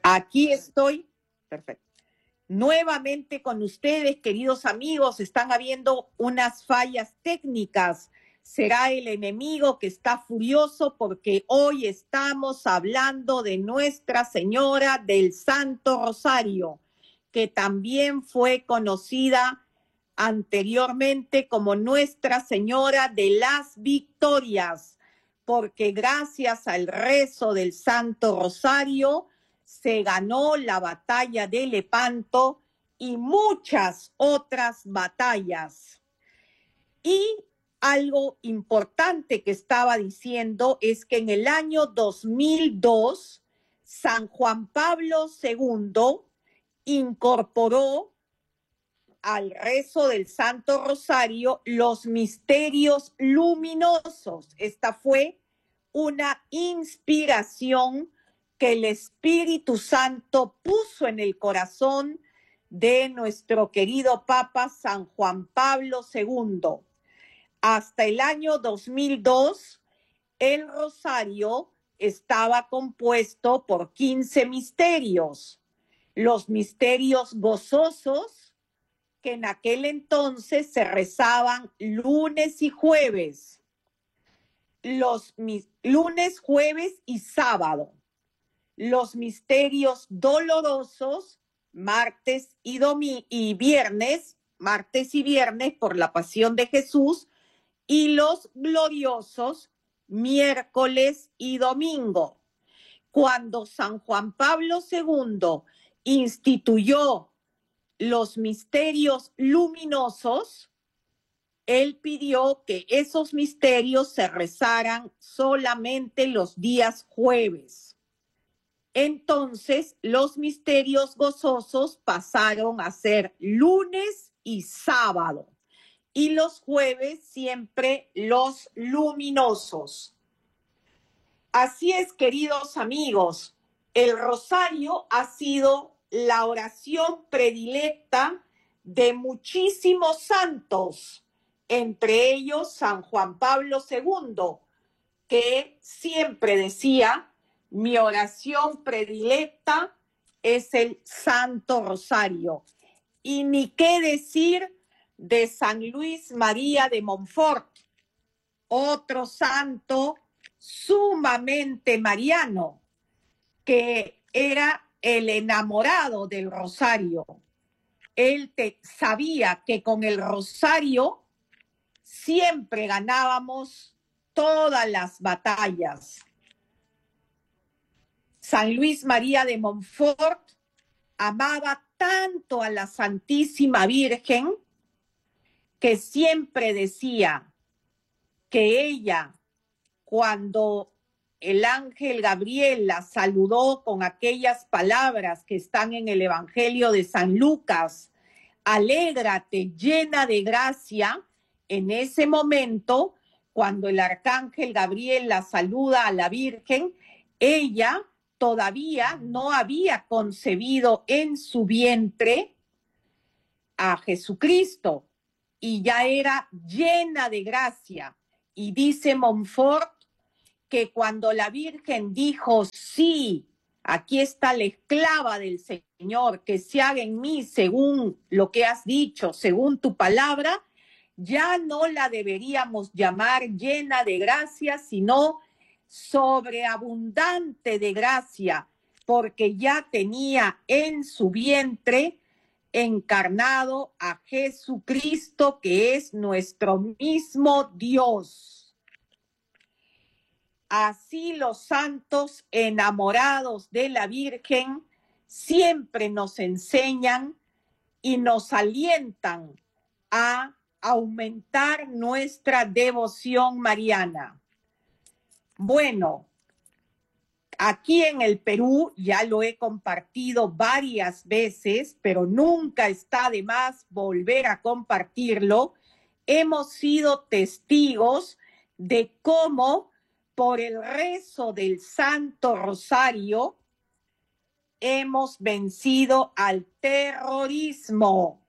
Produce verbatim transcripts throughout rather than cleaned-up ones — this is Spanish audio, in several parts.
Aquí estoy. Perfecto. Nuevamente con ustedes, queridos amigos, están habiendo unas fallas técnicas. Será el enemigo que está furioso porque hoy estamos hablando de Nuestra Señora del Santo Rosario, que también fue conocida anteriormente como Nuestra Señora de las Victorias, porque gracias al rezo del Santo Rosario se ganó la batalla de Lepanto y muchas otras batallas. Y algo importante que estaba diciendo es que en el año dos mil dos, San Juan Pablo segundo incorporó al rezo del Santo Rosario los misterios luminosos. Esta fue una inspiración que el Espíritu Santo puso en el corazón de nuestro querido Papa San Juan Pablo segundo. Hasta el año dos mil dos, el rosario estaba compuesto por quince misterios. Los misterios gozosos, que en aquel entonces se rezaban lunes y jueves. Los lunes, jueves y sábado. Los misterios dolorosos, martes y, domi y viernes, martes y viernes por la pasión de Jesús, y los gloriosos, miércoles y domingo. Cuando San Juan Pablo segundo instituyó los misterios luminosos, él pidió que esos misterios se rezaran solamente los días jueves. Entonces, los misterios gozosos pasaron a ser lunes y sábado, y los jueves siempre los luminosos. Así es, queridos amigos, el rosario ha sido la oración predilecta de muchísimos santos, entre ellos San Juan Pablo segundo, que siempre decía: mi oración predilecta es el Santo Rosario. Y ni qué decir de San Luis María de Montfort, otro santo sumamente mariano, que era el enamorado del rosario. Él te, sabía que con el rosario siempre ganábamos todas las batallas. San Luis María de Montfort amaba tanto a la Santísima Virgen que siempre decía que ella, cuando el ángel Gabriel la saludó con aquellas palabras que están en el Evangelio de San Lucas: alégrate, llena de gracia, en ese momento, cuando el arcángel Gabriel la saluda a la Virgen, ella todavía no había concebido en su vientre a Jesucristo y ya era llena de gracia. Y dice Montfort que cuando la Virgen dijo: sí, aquí está la esclava del Señor, que se haga en mí según lo que has dicho, según tu palabra, ya no la deberíamos llamar llena de gracia, sino sobreabundante de gracia, porque ya tenía en su vientre encarnado a Jesucristo, que es nuestro mismo Dios. Así los santos enamorados de la Virgen siempre nos enseñan y nos alientan a aumentar nuestra devoción mariana. Bueno, aquí en el Perú ya lo he compartido varias veces, pero nunca está de más volver a compartirlo. Hemos sido testigos de cómo por el rezo del Santo Rosario hemos vencido al terrorismo.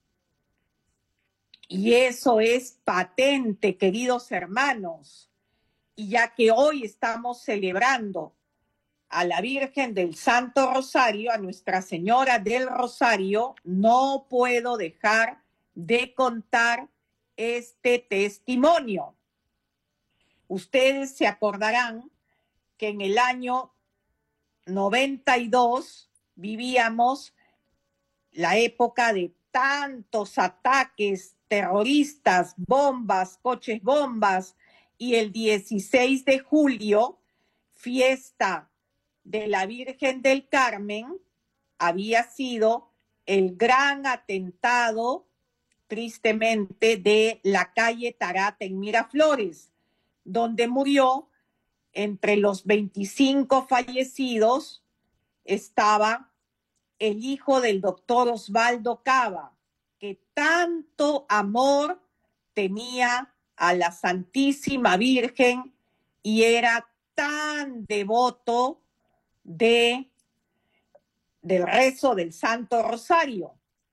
Y eso es patente, queridos hermanos. Y ya que hoy estamos celebrando a la Virgen del Santo Rosario, a Nuestra Señora del Rosario, no puedo dejar de contar este testimonio. Ustedes se acordarán que en el año noventa y dos vivíamos la época de tantos ataques terroristas, bombas, coches bombas, y el dieciséis de julio, fiesta de la Virgen del Carmen, había sido el gran atentado, tristemente, de la calle Tarata en Miraflores, donde murió, entre los veinticinco fallecidos, estaba el hijo del doctor Osvaldo Cava, que tanto amor tenía a la Santísima Virgen y era tan devoto de, del rezo del Santo Rosario.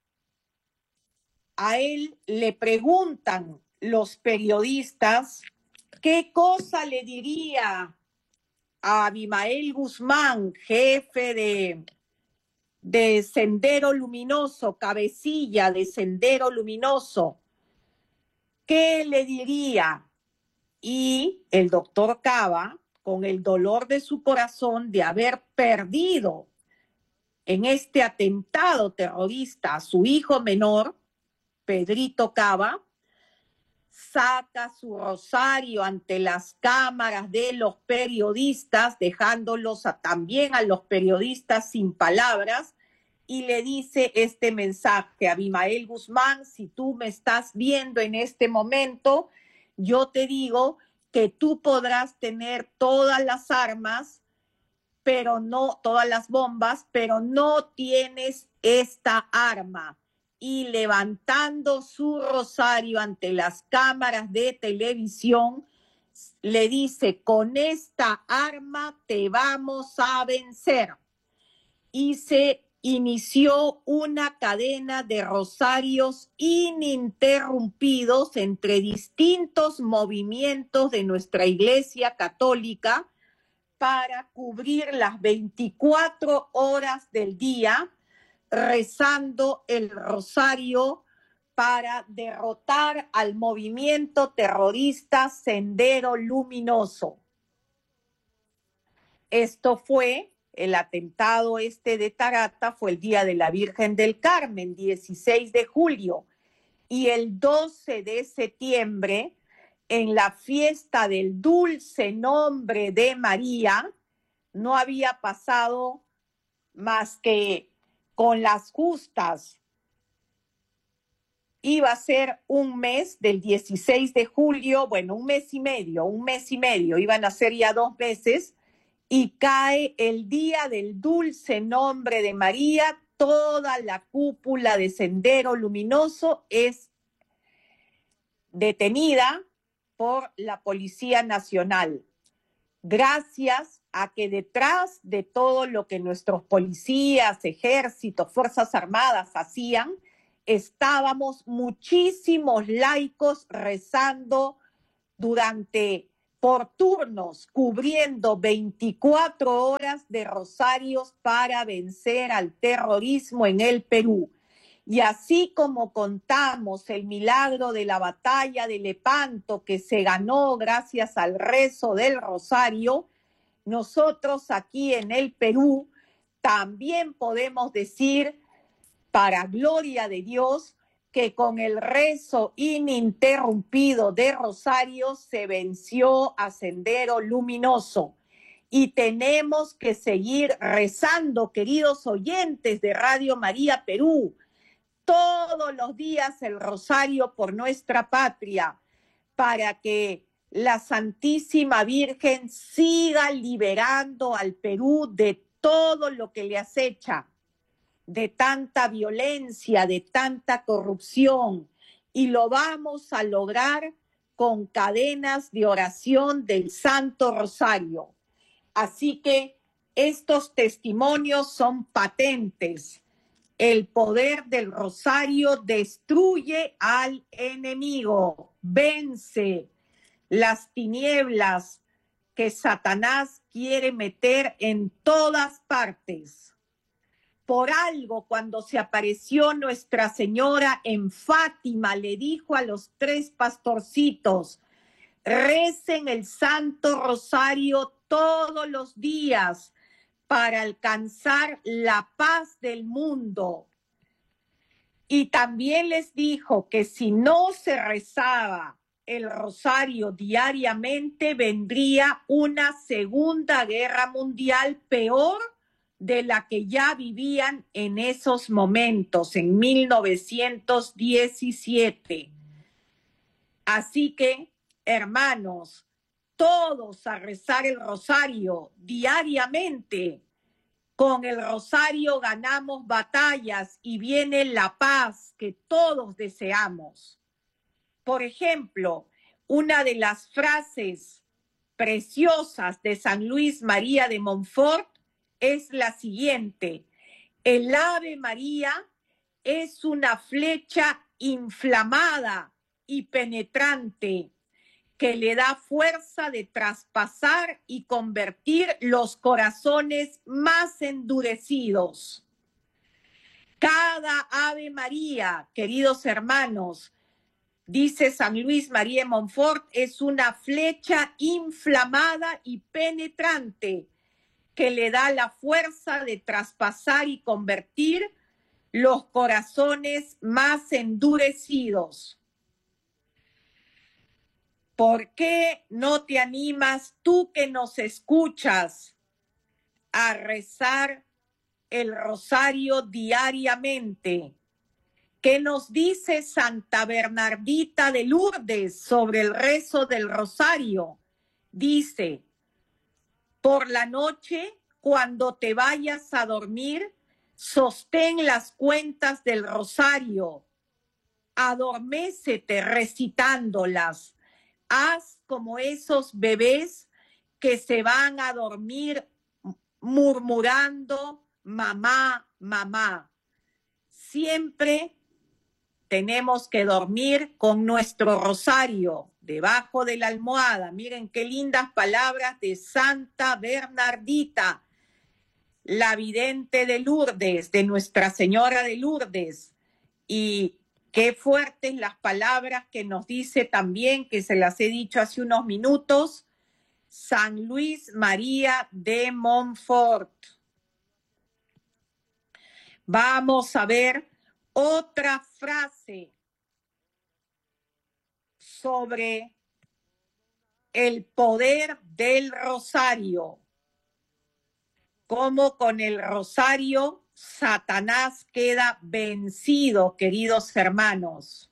A él le preguntan los periodistas qué cosa le diría a Abimael Guzmán, jefe de, de Sendero Luminoso, cabecilla de Sendero Luminoso, ¿qué le diría? Y el doctor Cava, con el dolor de su corazón de haber perdido en este atentado terrorista a su hijo menor, Pedrito Cava, saca su rosario ante las cámaras de los periodistas, dejándolos a, también a los periodistas sin palabras, y le dice este mensaje: Abimael Guzmán, si tú me estás viendo en este momento, yo te digo que tú podrás tener todas las armas, pero no todas las bombas, pero no tienes esta arma. Y levantando su rosario ante las cámaras de televisión, le dice: con esta arma te vamos a vencer. Y se inició una cadena de rosarios ininterrumpidos entre distintos movimientos de nuestra Iglesia Católica para cubrir las veinticuatro horas del día, rezando el rosario para derrotar al movimiento terrorista Sendero Luminoso. Esto fue, el atentado este de Tarata fue el día de la Virgen del Carmen, dieciséis de julio, y el doce de septiembre, en la fiesta del dulce nombre de María, no había pasado más que con las justas. Iba a ser un mes del dieciséis de julio, bueno, un mes y medio, un mes y medio, iban a ser ya dos meses, y cae el día del dulce nombre de María. Toda la cúpula de Sendero Luminoso es detenida por la Policía Nacional, gracias a que detrás de todo lo que nuestros policías, ejércitos, fuerzas armadas hacían, estábamos muchísimos laicos rezando durante, por turnos, cubriendo veinticuatro horas de rosarios para vencer al terrorismo en el Perú. Y así como contamos el milagro de la batalla de Lepanto, que se ganó gracias al rezo del rosario, nosotros aquí en el Perú también podemos decir, para gloria de Dios, que con el rezo ininterrumpido de rosario se venció a Sendero Luminoso. Y tenemos que seguir rezando, queridos oyentes de Radio María Perú, todos los días el rosario por nuestra patria, para que la Santísima Virgen siga liberando al Perú de todo lo que le acecha, de tanta violencia, de tanta corrupción, y lo vamos a lograr con cadenas de oración del Santo Rosario. Así que estos testimonios son patentes. El poder del rosario destruye al enemigo, vence las tinieblas que Satanás quiere meter en todas partes. Por algo, cuando se apareció Nuestra Señora en Fátima, le dijo a los tres pastorcitos: recen el Santo Rosario todos los días para alcanzar la paz del mundo. Y también les dijo que si no se rezaba el rosario diariamente, vendría una segunda guerra mundial peor de la que ya vivían en esos momentos, en mil novecientos diecisiete. Así que, hermanos, todos a rezar el rosario diariamente. Con el rosario ganamos batallas y viene la paz que todos deseamos. Por ejemplo, una de las frases preciosas de San Luis María de Montfort es la siguiente: el Ave María es una flecha inflamada y penetrante que le da fuerza de traspasar y convertir los corazones más endurecidos. Cada Ave María, queridos hermanos, dice San Luis María de Montfort, es una flecha inflamada y penetrante que le da la fuerza de traspasar y convertir los corazones más endurecidos. ¿Por qué no te animas tú que nos escuchas a rezar el rosario diariamente? ¿Qué nos dice Santa Bernardita de Lourdes sobre el rezo del rosario? Dice: por la noche, cuando te vayas a dormir, sostén las cuentas del rosario, adormécete recitándolas. Haz como esos bebés que se van a dormir murmurando mamá, mamá. Siempre tenemos que dormir con nuestro rosario debajo de la almohada. Miren qué lindas palabras de Santa Bernardita, la vidente de Lourdes, de Nuestra Señora de Lourdes. Y qué fuertes las palabras que nos dice también, que se las he dicho hace unos minutos, San Luis María de Montfort. Vamos a ver otra frase sobre el poder del rosario. Cómo con el rosario Satanás queda vencido, queridos hermanos.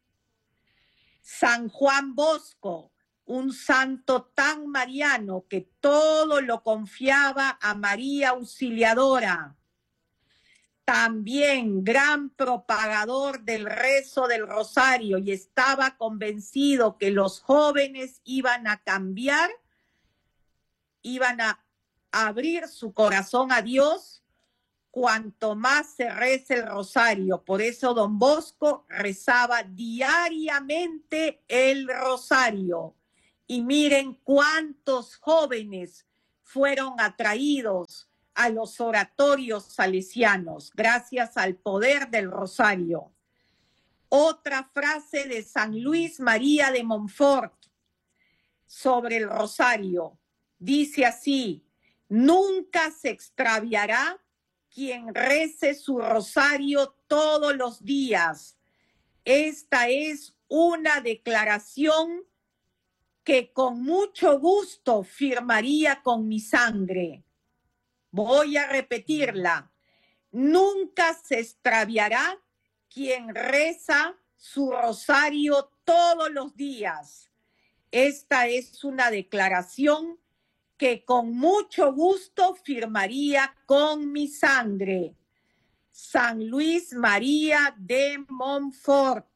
San Juan Bosco, un santo tan mariano que todo lo confiaba a María Auxiliadora. También gran propagador del rezo del rosario, y estaba convencido que los jóvenes iban a cambiar, iban a abrir su corazón a Dios cuanto más se reza el rosario. Por eso don Bosco rezaba diariamente el rosario. Y miren cuántos jóvenes fueron atraídos a los oratorios salesianos gracias al poder del rosario. Otra frase de San Luis María de Montfort sobre el rosario dice así: nunca se extraviará quien rece su rosario todos los días. Esta es una declaración que con mucho gusto firmaría con mi sangre. Voy a repetirla: nunca se extraviará quien reza su rosario todos los días. Esta es una declaración que con mucho gusto firmaría con mi sangre. San Luis María de Montfort.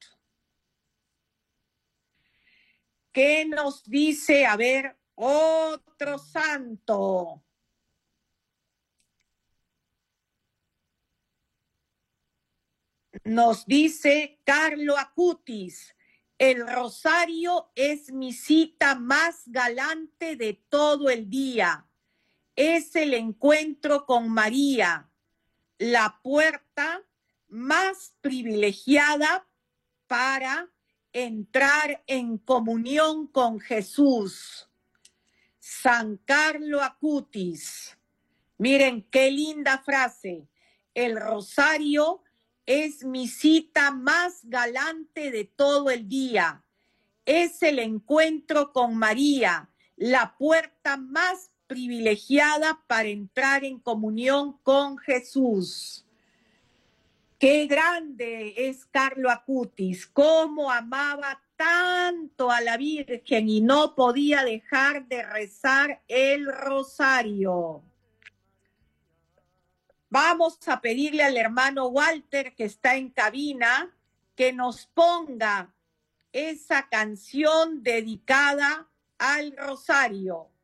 ¿Qué nos dice? A ver, otro santo. Nos dice Carlo Acutis, El rosario es mi cita más galante de todo el día. Es el encuentro con María, la puerta más privilegiada para entrar en comunión con Jesús. San Carlo Acutis. Miren qué linda frase. El rosario es mi cita más galante de todo el día. Es el encuentro con María, la puerta más privilegiada para entrar en comunión con Jesús. Qué grande es Carlo Acutis, cómo amaba tanto a la Virgen y no podía dejar de rezar el rosario. Vamos a pedirle al hermano Walter, que está en cabina, que nos ponga esa canción dedicada al rosario.